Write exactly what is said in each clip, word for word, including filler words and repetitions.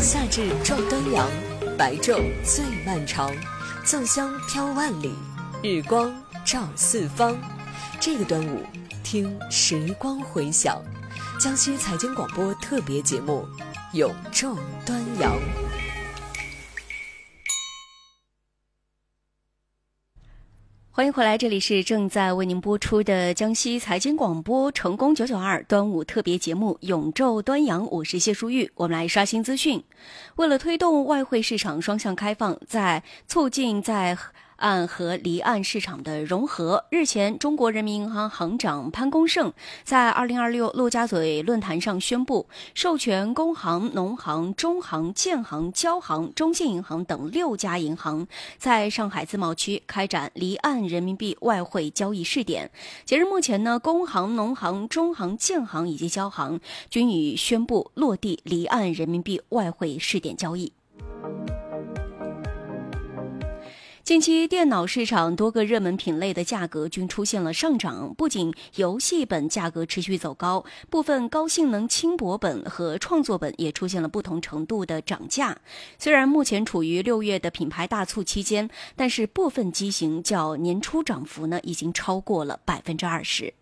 夏至撞端阳，白昼最漫长，粽香飘万里，日光照四方。这个端午，听时光回响，江西财经广播特别节目《永昼端阳》。 欢迎回来，这里是正在为您播出的江西财经广播成功九九二端午特别节目《永昼端阳》，我是谢淑玉。我们来刷新资讯。为了推动外汇市场双向开放，在促进在岸和离岸市场的融合，日前，中国人民银行行长潘功胜在二零二六陆家嘴论坛上宣布，授权工行、农行、中行、建行、交行、中信银行等六家银行在上海自贸区开展离岸人民币外汇交易试点。截至目前呢，工行、农行、中行、建行以及交行均已宣布落地离岸人民币外汇试点交易。近期电脑市场多个热门品类的价格均出现了上涨，不仅游戏本价格持续走高，部分高性能轻薄本和创作本也出现了不同程度的涨价。虽然目前处于六月的品牌大促期间，但是部分机型较年初涨幅呢已经超过了百分之二十。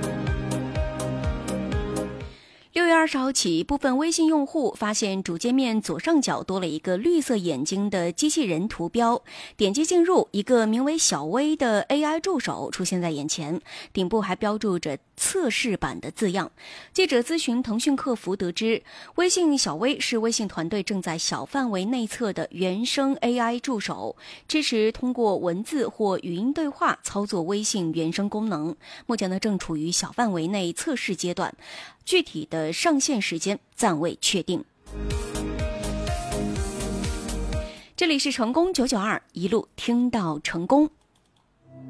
六月二十号起，部分微信用户发现主界面左上角多了一个绿色眼睛的机器人图标，点击进入，一个名为小微的 A I 助手出现在眼前，顶部还标注着测试版的字样。记者咨询腾讯客服得知，微信小微是微信团队正在小范围内测的原生 A I 助手，支持通过文字或语音对话操作微信原生功能，目前呢正处于小范围内测试阶段，具体的上线时间暂未确定。这里是成功九九二，一路听到成功。